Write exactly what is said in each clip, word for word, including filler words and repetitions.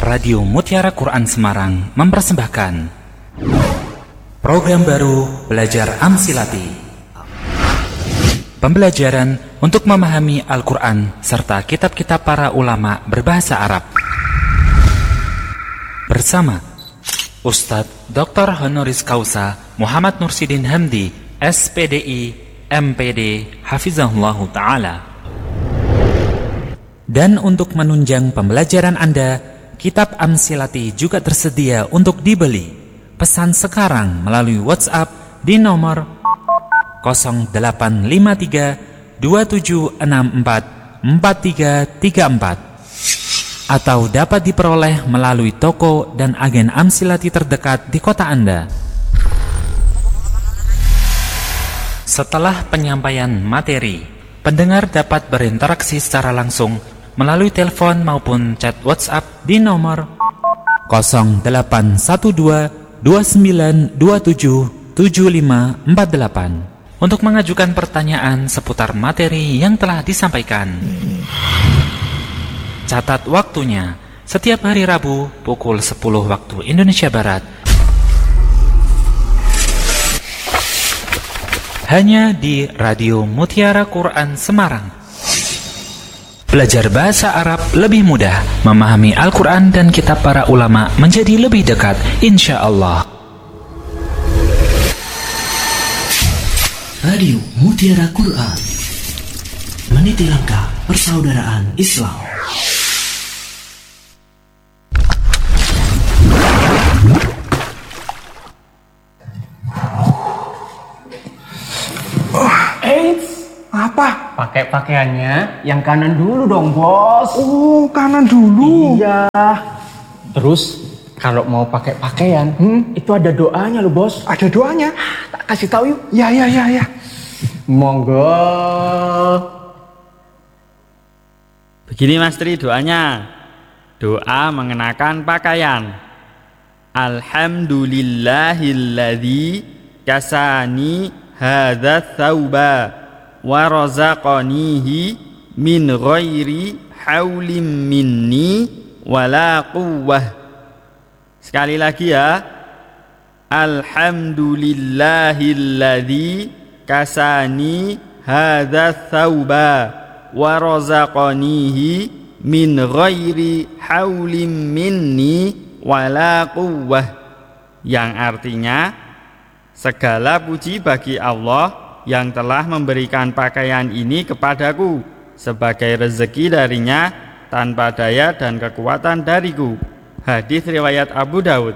Radio Mutiara Quran Semarang mempersembahkan program baru Belajar Amsilati. Pembelajaran untuk memahami Al-Quran serta kitab-kitab para ulama berbahasa Arab. Bersama Ustadz Doktor Honoris Causa Muhammad Nursidin Hamdi, S P D I, M P D, Hafizahullahu Ta'ala. Dan untuk menunjang pembelajaran Anda, kitab Amsilati juga tersedia untuk dibeli. Pesan sekarang melalui WhatsApp di nomor nol delapan lima tiga dua tujuh enam empat empat tiga tiga empat atau dapat diperoleh melalui toko dan agen Amsilati terdekat di kota Anda. Setelah penyampaian materi, pendengar dapat berinteraksi secara langsung melalui telepon maupun chat WhatsApp di nomor nol delapan satu dua dua sembilan dua tujuh tujuh lima empat delapan untuk mengajukan pertanyaan seputar materi yang telah disampaikan. Catat waktunya, setiap hari Rabu pukul sepuluh waktu Indonesia Barat. Hanya di Radio Mutiara Quran Semarang. Belajar bahasa Arab lebih mudah, memahami Al-Quran dan kitab para ulama menjadi lebih dekat, insya Allah. Radio Mutiara Quran, meniti langkah persaudaraan Islam. Apa? Pakai pakaiannya yang kanan dulu dong, Bos. Oh, kanan dulu. Iya. Terus kalau mau pakai pakaian, hmm, itu ada doanya loh, Bos. Ada doanya? Tak kasih tahu yuk. Ya, ya, ya, ya. Monggo. Begini Mas Tri doanya. Doa mengenakan pakaian. Alhamdulillahilladzi kasani hadza tsauba wa razaqanihi min ghairi haulim minni wala quwwah. Sekali lagi ya. Alhamdulillahilladzi kasani hadza tsauba wa razaqanihi min ghairi haulim minni wala quwwah, yang artinya segala puji bagi Allah yang telah memberikan pakaian ini kepadaku sebagai rezeki darinya tanpa daya dan kekuatan dariku. Hadis riwayat Abu Daud.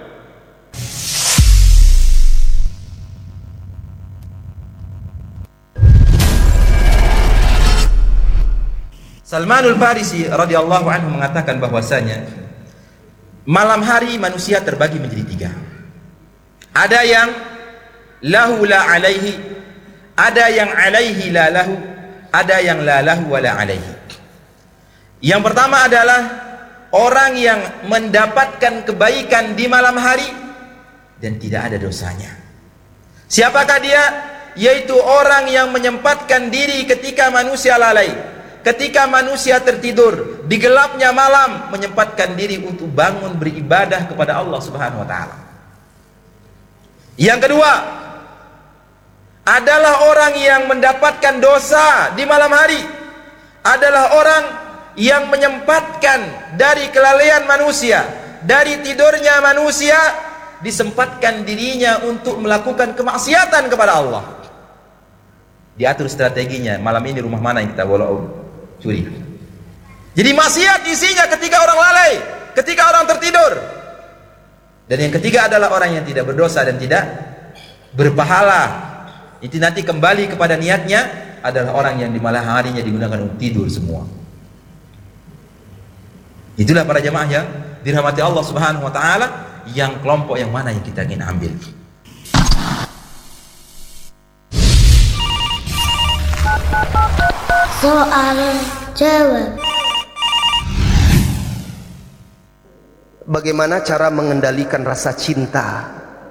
Salmanul Farisi radhiyallahu anhu mengatakan bahwasanya malam hari manusia terbagi menjadi tiga. Ada yang lahu la alaihi, ada yang alaihi la lahu, ada yang la lahu wa la alaihi. Yang pertama adalah orang yang mendapatkan kebaikan di malam hari dan tidak ada dosanya. Siapakah dia? Yaitu orang yang menyempatkan diri ketika manusia lalai, ketika manusia tertidur, di gelapnya malam menyempatkan diri untuk bangun beribadah kepada Allah Subhanahu wa taala. Yang kedua adalah orang yang mendapatkan dosa di malam hari, adalah orang yang menyempatkan dari kelalaian manusia, dari tidurnya manusia, disempatkan dirinya untuk melakukan kemaksiatan kepada Allah. Diatur strateginya, malam ini rumah mana yang kita boleh curi. Jadi maksiat isinya ketika orang lalai, ketika orang tertidur. Dan yang ketiga adalah orang yang tidak berdosa dan tidak berpahala. Itu nanti kembali kepada niatnya adalah orang yang di malam harinya digunakan untuk tidur semua. Itulah para jemaah yang dirahmati Allah Subhanahu wa taala, yang kelompok yang mana yang kita ingin ambil. Soal jawab. Bagaimana cara mengendalikan rasa cinta?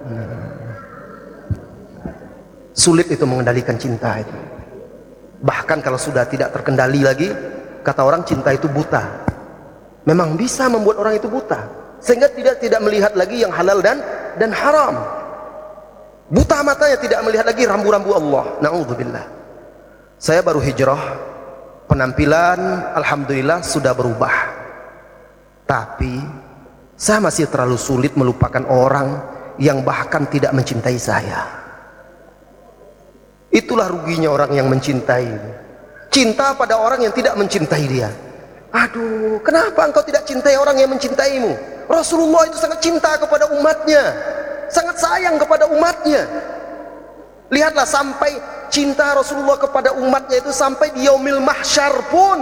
Sulit itu mengendalikan cinta itu. Bahkan kalau sudah tidak terkendali lagi, kata orang cinta itu buta. Memang bisa membuat orang itu buta. sehingga tidak tidak melihat lagi yang halal dan dan haram. Buta matanya, tidak melihat lagi rambu-rambu Allah. Na'udzubillah. Saya baru hijrah, penampilan alhamdulillah sudah berubah, tapi saya masih terlalu sulit melupakan orang yang bahkan tidak mencintai saya. Itulah ruginya orang yang mencintai. Cinta pada orang yang tidak mencintai dia. Aduh, kenapa engkau tidak cintai orang yang mencintaimu? Rasulullah itu sangat cinta kepada umatnya, sangat sayang kepada umatnya. Lihatlah, sampai cinta Rasulullah kepada umatnya itu sampai di yaumil mahsyar pun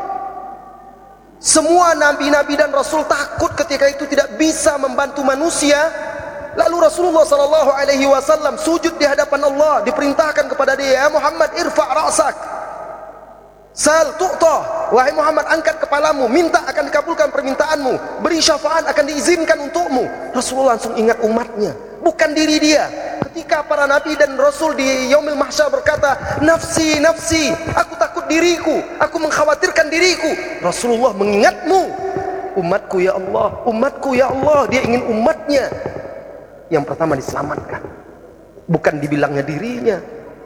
semua nabi-nabi dan rasul takut ketika itu tidak bisa membantu manusia. Lalu Rasulullah sallallahu alaihi wasallam sujud di hadapan Allah, diperintahkan kepada dia, ya Muhammad, irfa' ra'sak, sal tu'ta, wahai Muhammad, angkat kepalamu, minta akan dikabulkan permintaanmu, beri syafaat akan diizinkan untukmu. Rasulullah langsung ingat umatnya, bukan diri dia. Ketika para nabi dan rasul di yaumil mahsyar berkata, nafsi nafsi, aku takut diriku, aku mengkhawatirkan diriku, Rasulullah mengingatmu, umatku ya Allah, umatku ya Allah. Dia ingin umatnya yang pertama diselamatkan, bukan dibilangnya dirinya.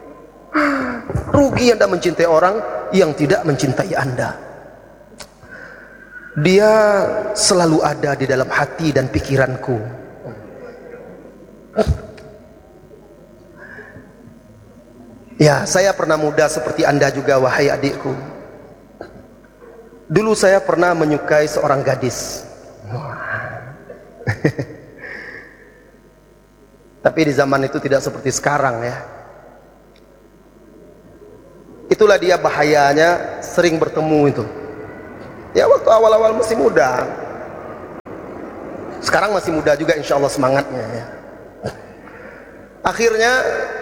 Rugi Anda mencintai orang yang tidak mencintai Anda. Dia selalu ada di dalam hati dan pikiranku. Ya, saya pernah muda seperti Anda juga, wahai adikku. Dulu saya pernah menyukai seorang gadis. Tapi di zaman itu tidak seperti sekarang ya. Itulah dia bahayanya sering bertemu itu. Ya, waktu awal-awal masih muda. Sekarang masih muda juga insya Allah semangatnya ya. Akhirnya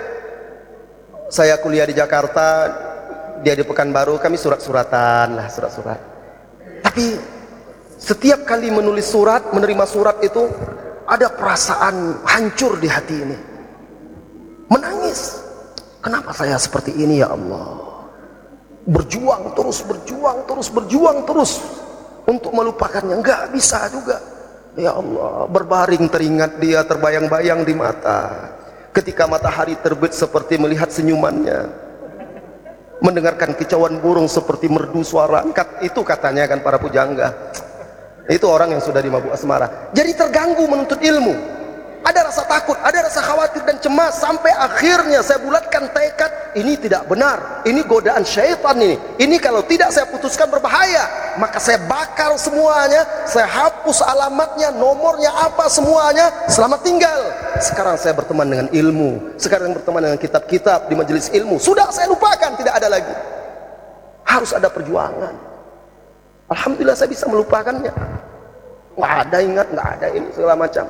saya kuliah di Jakarta, dia di Pekanbaru, kami surat-suratan lah, surat-surat. Tapi setiap kali menulis surat, menerima surat itu ada perasaan hancur di hati ini, menangis. Kenapa saya seperti ini ya Allah? Berjuang terus, berjuang terus, berjuang terus untuk melupakannya, nggak bisa juga. Ya Allah, berbaring teringat dia, terbayang-bayang di mata. Ketika matahari terbit seperti melihat senyumannya, mendengarkan kicauan burung seperti merdu suara. Itu katanya kan para pujangga. Itu orang yang sudah di mabuk asmara. Jadi terganggu menuntut ilmu. Ada rasa takut, ada rasa khawatir dan cemas. Sampai akhirnya saya bulatkan tekad, ini tidak benar, ini godaan syaitan ini. Ini kalau tidak saya putuskan berbahaya. Maka saya bakar semuanya, saya hapus alamatnya, nomornya apa semuanya. Selamat tinggal. Sekarang saya berteman dengan ilmu. Sekarang berteman dengan kitab-kitab di majelis ilmu. Sudah saya lupakan, tidak ada lagi. Harus ada perjuangan. Alhamdulillah saya bisa melupakannya. Nggak ada ingat, nggak ada ini segala macam.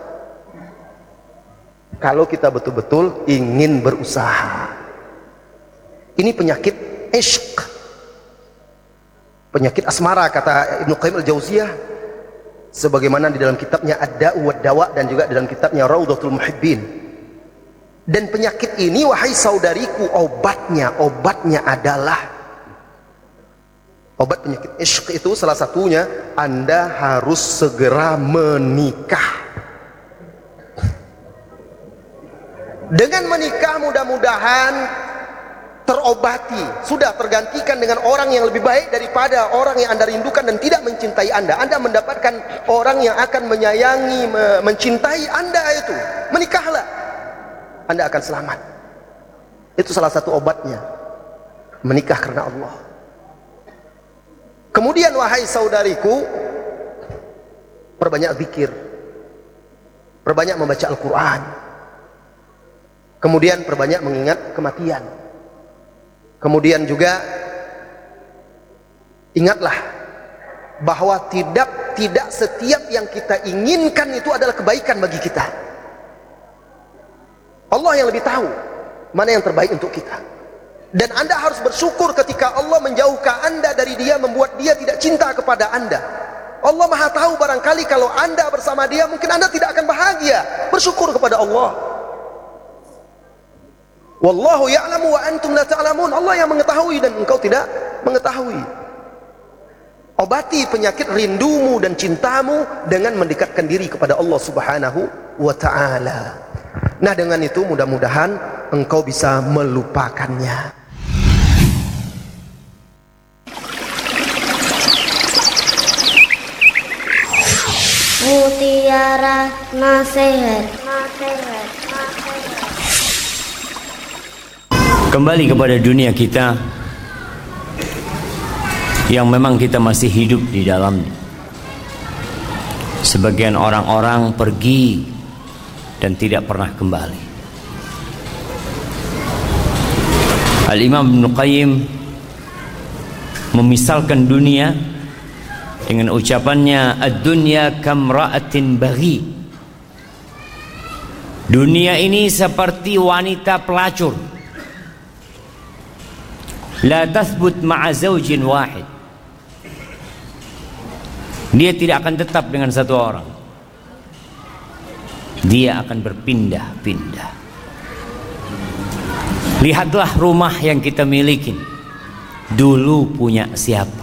Kalau kita betul-betul ingin berusaha. Ini penyakit ishq, penyakit asmara, kata Ibnu Qayyim al-Jauziyah, sebagaimana di dalam kitabnya Ad-Da'u wad-Dawa dan juga di dalam kitabnya Raudhatul Muhibbin. Dan penyakit ini, wahai saudariku, obatnya, obatnya adalah obat penyakit ishq itu salah satunya Anda harus segera menikah. Dengan menikah mudah-mudahan terobati, sudah tergantikan dengan orang yang lebih baik daripada orang yang Anda rindukan dan tidak mencintai Anda. Anda mendapatkan orang yang akan menyayangi, mencintai Anda itu. Menikahlah, Anda akan selamat. Itu salah satu obatnya, menikah karena Allah. Kemudian wahai saudariku, perbanyak zikir, perbanyak membaca Al-Quran, kemudian perbanyak mengingat kematian. Kemudian juga ingatlah bahwa tidak tidak setiap yang kita inginkan itu adalah kebaikan bagi kita. Allah yang lebih tahu mana yang terbaik untuk kita. Dan Anda harus bersyukur ketika Allah menjauhkan Anda dari Dia, membuat Dia tidak cinta kepada Anda. Allah Maha tahu, barangkali kalau Anda bersama Dia mungkin Anda tidak akan bahagia. Bersyukur kepada Allah. Wallahu ya'lamu wa antum la ta'lamun. Allah yang mengetahui dan engkau tidak mengetahui. Obati penyakit rindumu dan cintamu dengan mendekatkan diri kepada Allah Subhanahu wa ta'ala. Nah, dengan itu mudah-mudahan engkau bisa melupakannya. Mutiara nasihat. Nasihat. Kembali kepada dunia kita yang memang kita masih hidup di dalamnya. Sebagian orang-orang pergi dan tidak pernah kembali. Al-Imam Ibnu Qayyim memisalkan dunia dengan ucapannya, ad-dunya kamra'atin baghi. Dunia ini seperti wanita pelacur, la tathbut ma'a zawjin wahid. Dia tidak akan tetap dengan satu orang. Dia akan berpindah-pindah. Lihatlah rumah yang kita miliki. Dulu punya siapa?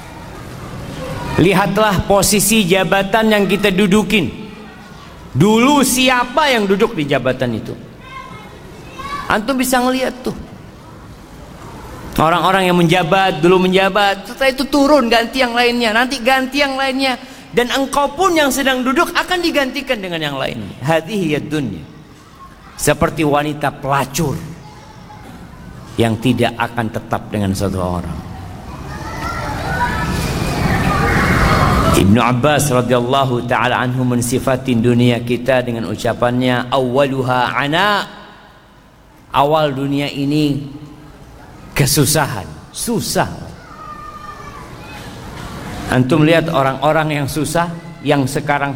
Lihatlah posisi jabatan yang kita dudukin. Dulu siapa yang duduk di jabatan itu? Antum bisa ngelihat tuh. Orang-orang yang menjabat, dulu menjabat, setelah itu turun ganti yang lainnya, nanti ganti yang lainnya, dan engkau pun yang sedang duduk akan digantikan dengan yang lainnya. Hadhihi ad-dunya. Seperti wanita pelacur yang tidak akan tetap dengan satu orang. Ibnu Abbas radhiyallahu taala anhu mensifatin dunia kita dengan ucapannya, awwaluha ana. Awal dunia ini kesusahan, susah. Antum lihat orang-orang yang susah, yang sekarang